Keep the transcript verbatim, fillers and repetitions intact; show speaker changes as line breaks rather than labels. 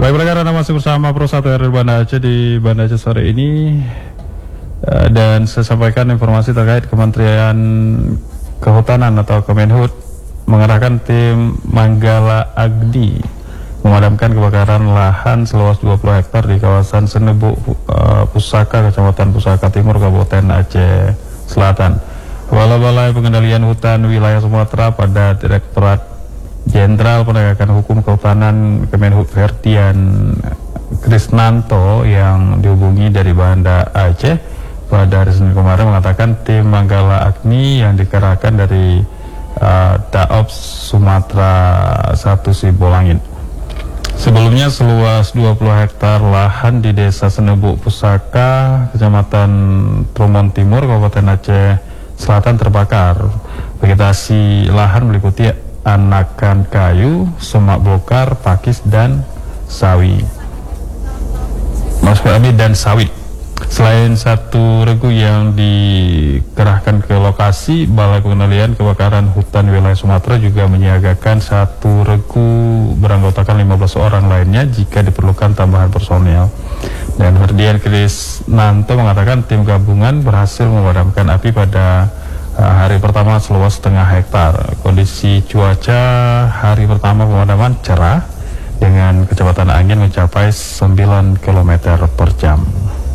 Baik, pendengar, Anda masih bersama Pro satu R R Banda Aceh di Banda Aceh sore ini, uh, dan saya sampaikan informasi terkait Kementerian Kehutanan atau Kemenhut mengerahkan tim Manggala Agni memadamkan kebakaran lahan seluas dua puluh hektar di kawasan Senebu, uh, Pusaka, Kecamatan Pusaka Timur, Kabupaten Aceh Selatan. Kepala Balai Pengendalian Hutan Wilayah Sumatera pada Direktorat Jenderal Penegakan Hukum Kehutanan Kemenhut Ferdian Krisnanto yang dihubungi dari Banda Aceh pada hari Senin kemarin mengatakan tim Manggala Agni yang dikerahkan dari uh, Daops Sumatera satu Sibolangit. Sebelumnya seluas dua puluh hektar lahan di Desa Senebu Pusaka, Kecamatan Tromon Timur, Kabupaten Aceh Selatan terbakar. Vegetasi lahan meliputi anakan kayu, semak bokar, pakis, dan sawi. Maksud kami dan sawit. Selain satu regu yang dikerahkan ke lokasi, Balai Pengendalian Kebakaran Hutan Wilayah Sumatera juga menyiagakan satu regu beranggotakan lima belas orang lainnya jika diperlukan tambahan personel. Dan Ferdian Krisnanto mengatakan tim gabungan berhasil memadamkan api pada hari pertama seluas setengah hektar. Kondisi cuaca hari pertama pemadaman cerah dengan kecepatan angin mencapai sembilan kilometer per jam.